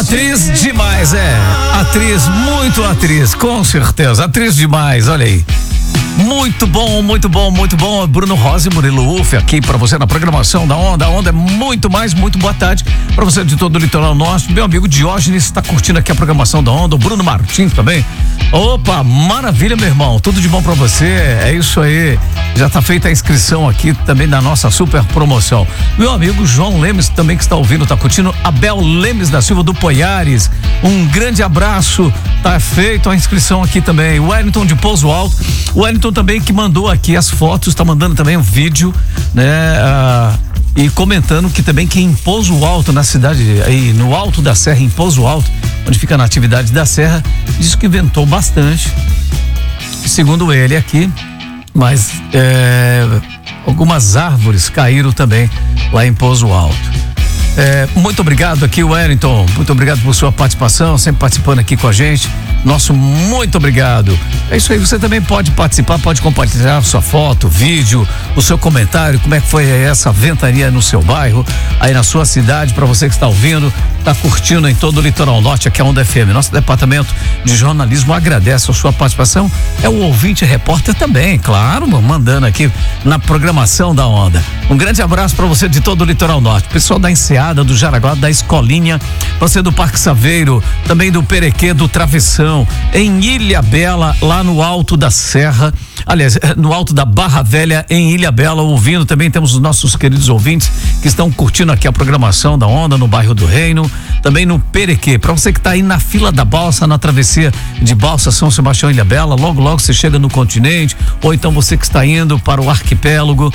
Atriz demais, atriz, muito atriz, com certeza, atriz demais, olha aí. Muito bom, muito bom, muito bom. Bruno Rosa e Murilo Uff aqui pra você na programação da Onda. A Onda é muito mais, muito boa tarde pra você de todo o litoral norte. Meu amigo Diógenes está curtindo aqui a programação da Onda. O Bruno Martins também. Opa, maravilha, meu irmão. Tudo de bom pra você. É isso aí. Já tá feita a inscrição aqui também na nossa super promoção. Meu amigo João Lemes também que está ouvindo, tá curtindo. Abel Lemes da Silva do Poiares. Um grande abraço. Tá feito a inscrição aqui também. O Wellington de Pouso Alto. O Wellington também que mandou aqui as fotos, tá mandando também um vídeo, né? E comentando que também que em Pouso Alto, na cidade, aí no alto da serra, em Pouso Alto, onde fica a Natividade da Serra, diz que ventou bastante, segundo ele aqui, mas algumas árvores caíram também lá em Pouso Alto. Muito obrigado aqui, Wellington, muito obrigado por sua participação, sempre participando aqui com a gente. Nosso muito obrigado. É isso aí, você também pode participar, pode compartilhar sua foto, vídeo, o seu comentário, como é que foi essa ventania no seu bairro, aí na sua cidade, para você que está ouvindo, está curtindo em todo o litoral norte, aqui é a Onda FM. Nosso departamento de jornalismo agradece a sua participação. É o ouvinte repórter também, claro, mandando aqui na programação da Onda. Um grande abraço para você de todo o litoral norte, pessoal da Enseada, do Jaraguá, da Escolinha, você do Parque Saveiro, também do Perequê, do Travessão, em Ilhabela, lá no alto da serra, aliás, no alto da Barra Velha, em Ilhabela, ouvindo. Também temos os nossos queridos ouvintes que estão curtindo aqui a programação da Onda no bairro do Reino, também no Perequê. Para você que está aí na fila da balsa, na travessia de Balsa São Sebastião e Ilhabela, logo você chega no continente, ou então você que está indo para o arquipélago,